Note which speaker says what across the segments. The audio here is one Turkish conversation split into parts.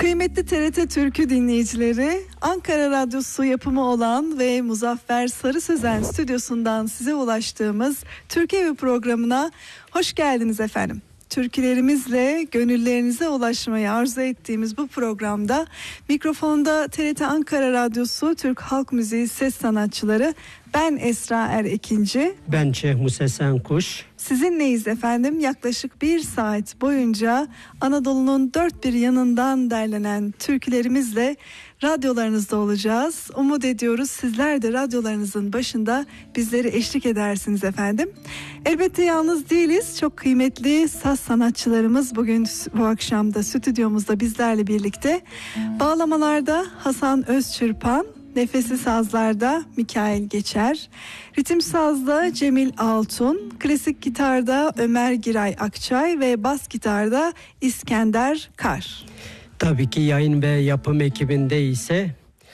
Speaker 1: Kıymetli TRT Türkü dinleyicileri, Ankara Radyosu yapımı olan ve Muzaffer Sarı Sözen stüdyosundan size ulaştığımız Türkü Evi programına hoş geldiniz efendim. Türkülerimizle gönüllerinize ulaşmayı arzu ettiğimiz bu programda mikrofonda TRT Ankara Radyosu Türk Halk Müziği ses sanatçıları, ben Esra Erekinci.
Speaker 2: Ben Şeyh Musesen Kuş.
Speaker 1: Sizinleyiz efendim. Yaklaşık 1 saat boyunca Anadolu'nun dört bir yanından derlenen türkülerimizle radyolarınızda olacağız. Umut ediyoruz sizler de radyolarınızın başında bizleri eşlik edersiniz efendim. Elbette yalnız değiliz. Çok kıymetli saz sanatçılarımız bugün bu akşam da stüdyomuzda bizlerle birlikte. Bağlamalarda Hasan Özçırpan, nefesli sazlarda Mikail Geçer, ritim sazda Cemil Altun, klasik gitarda Ömer Giray Akçay ve bas gitarda İskender Kar.
Speaker 2: Tabii ki yayın ve yapım ekibinde ise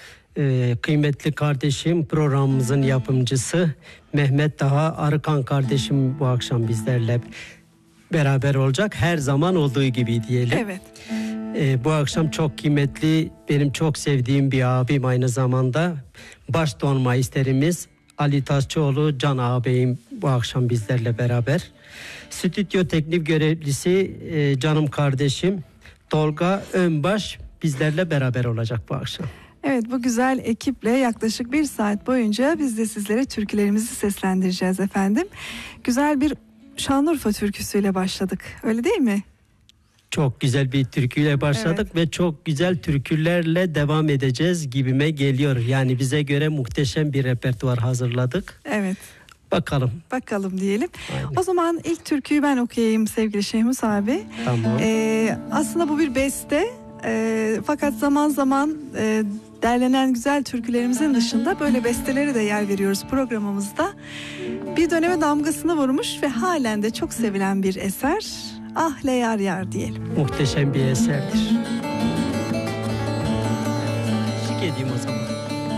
Speaker 2: kıymetli kardeşim, programımızın yapımcısı Mehmet Daha Arıkan kardeşim bu akşam bizlerle beraber olacak. Her zaman olduğu gibi diyelim.
Speaker 1: Evet.
Speaker 2: Bu akşam çok kıymetli, benim çok sevdiğim bir abim, aynı zamanda başton maisterimiz Ali Taşçıoğlu Can ağabeyim bu akşam bizlerle beraber. Stüdyo teknik görevlisi canım kardeşim Tolga Önbaş bizlerle beraber olacak bu akşam.
Speaker 1: Evet, bu güzel ekiple yaklaşık 1 saat boyunca biz de sizlere türkülerimizi seslendireceğiz efendim. Güzel bir Şanlıurfa türküsüyle başladık, öyle değil mi?
Speaker 2: Çok güzel bir türküyle başladık, evet. Ve çok güzel türkülerle devam edeceğiz gibime geliyor. Yani bize göre muhteşem bir repertuar hazırladık.
Speaker 1: Evet. Bakalım diyelim. Aynen. O zaman ilk türküyü ben okuyayım sevgili Şehmus abi.
Speaker 2: Tamam.
Speaker 1: Aslında bu bir beste. Fakat zaman zaman derlenen güzel türkülerimizin dışında böyle bestelere de yer veriyoruz programımızda. Bir döneme damgasını vurmuş ve halen de çok sevilen bir eser. Ah le yar yar diyelim.
Speaker 2: Muhteşem bir eserdir. Şık edeyim o zaman.